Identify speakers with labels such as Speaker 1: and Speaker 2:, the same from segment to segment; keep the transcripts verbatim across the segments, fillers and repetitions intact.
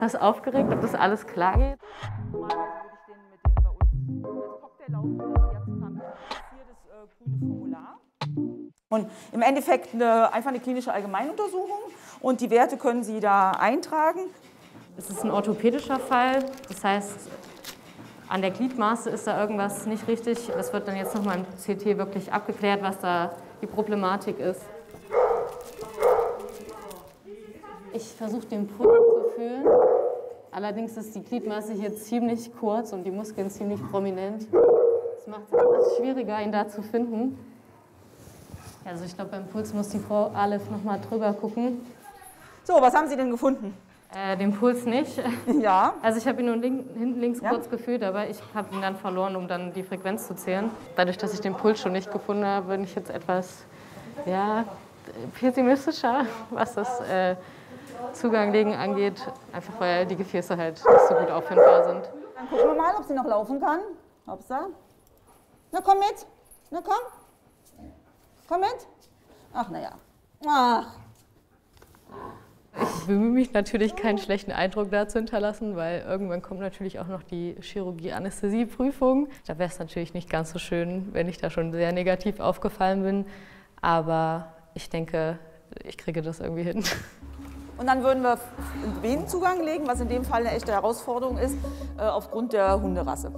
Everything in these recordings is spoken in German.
Speaker 1: Das ist aufgeregt, ob das alles klar geht.
Speaker 2: Normalerweise würde ich den mit dem bei uns als Cocktail laufen, jetzt haben wir hier das äh, grüne Formular. Und im Endeffekt eine, einfach eine klinische Allgemeinuntersuchung und die Werte können Sie da eintragen.
Speaker 1: Es ist ein orthopädischer Fall, das heißt, an der Gliedmaße ist da irgendwas nicht richtig. Das wird dann jetzt nochmal im C T wirklich abgeklärt, was da die Problematik ist. Ich versuche den Puls zu fühlen. Allerdings ist die Gliedmaße hier ziemlich kurz und die Muskeln ziemlich prominent. Das macht es etwas schwieriger, ihn da zu finden. Also ich glaube, beim Puls muss die Frau Aleph noch mal drüber gucken.
Speaker 2: So, was haben Sie denn gefunden?
Speaker 1: Äh, den Puls nicht.
Speaker 2: Ja.
Speaker 1: Also ich habe ihn nur link, hinten links
Speaker 2: Ja?
Speaker 1: kurz gefühlt, aber ich habe ihn dann verloren, um dann die Frequenz zu zählen. Dadurch, dass ich den Puls schon nicht gefunden habe, bin ich jetzt etwas ja, pessimistischer, was das äh, Zuganglegen angeht. Einfach weil die Gefäße halt nicht so gut auffindbar sind.
Speaker 2: Dann gucken wir mal, ob sie noch laufen kann. Hopsa. Na komm mit. Na komm. Komm mit. Ach, naja. Ach.
Speaker 1: Ich bemühe mich natürlich, keinen schlechten Eindruck da zu hinterlassen, weil irgendwann kommt natürlich auch noch die Chirurgie-Anästhesie-Prüfung. Da wäre es natürlich nicht ganz so schön, wenn ich da schon sehr negativ aufgefallen bin. Aber ich denke, ich kriege das irgendwie hin.
Speaker 2: Und dann würden wir einen Venenzugang legen, was in dem Fall eine echte Herausforderung ist, äh, aufgrund der Hunderasse.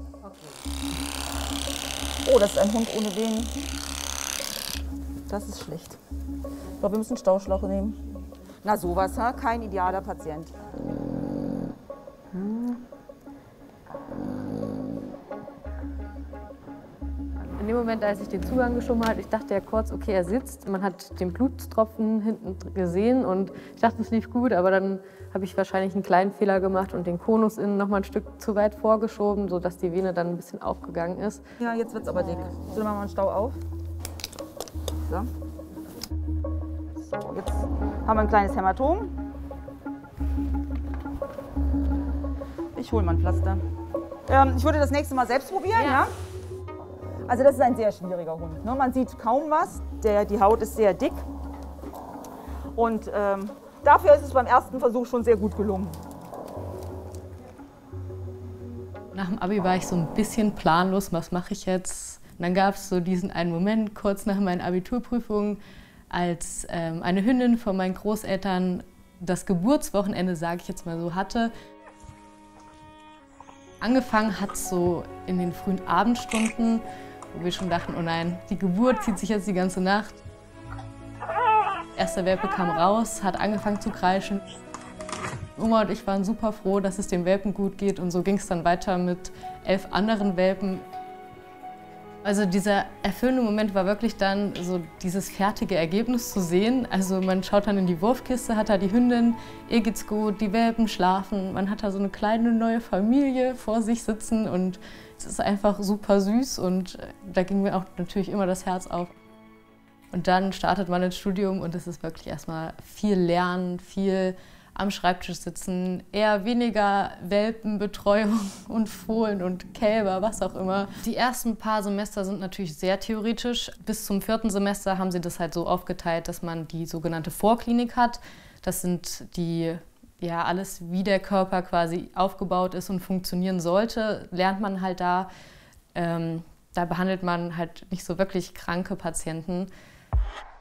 Speaker 2: Oh, das ist ein Hund ohne Venen. Das ist schlecht. Ich glaube, wir müssen einen Stauschlauch nehmen. Na sowas, ha? Kein idealer Patient.
Speaker 1: In dem Moment, als ich den Zugang geschoben habe, ich dachte ja kurz, okay, er sitzt. Man hat den Blutstropfen hinten gesehen und ich dachte, es lief gut, aber dann habe ich wahrscheinlich einen kleinen Fehler gemacht und den Konus innen noch mal ein Stück zu weit vorgeschoben, sodass die Vene dann ein bisschen aufgegangen ist.
Speaker 2: Ja, jetzt wird es aber dick. So, dann machen wir einen Stau auf. So. So, jetzt haben wir ein kleines Hämatom. Ich hole mal ein Pflaster. Ähm, ich würde das nächste Mal selbst probieren, ja? ja? Also das ist ein sehr schwieriger Hund. Ne? Man sieht kaum was, der, die Haut ist sehr dick. Und ähm, dafür ist es beim ersten Versuch schon sehr gut gelungen.
Speaker 1: Nach dem Abi war ich so ein bisschen planlos, was mache ich jetzt? Und dann gab es so diesen einen Moment, kurz nach meinen Abiturprüfungen, als ähm, eine Hündin von meinen Großeltern das Geburtswochenende, sage ich jetzt mal so, hatte. Angefangen hat es so in den frühen Abendstunden, wo wir schon dachten, oh nein, die Geburt zieht sich jetzt die ganze Nacht. Erster Welpe kam raus, hat angefangen zu kreischen. Oma und ich waren super froh, dass es dem Welpen gut geht und so ging es dann weiter mit elf anderen Welpen. Also dieser erfüllende Moment war wirklich dann so dieses fertige Ergebnis zu sehen. Also man schaut dann in die Wurfkiste, hat da die Hündin, ihr geht's gut, die Welpen schlafen. Man hat da so eine kleine neue Familie vor sich sitzen und es ist einfach super süß und da ging mir auch natürlich immer das Herz auf. Und dann startet man ins Studium und es ist wirklich erstmal viel Lernen, viel am Schreibtisch sitzen, eher weniger Welpenbetreuung und Fohlen und Kälber, was auch immer. Die ersten paar Semester sind natürlich sehr theoretisch. Bis zum vierten Semester haben sie das halt so aufgeteilt, dass man die sogenannte Vorklinik hat. Das sind die, ja, alles wie der Körper quasi aufgebaut ist und funktionieren sollte, lernt man halt da. Ähm, da behandelt man halt nicht so wirklich kranke Patienten.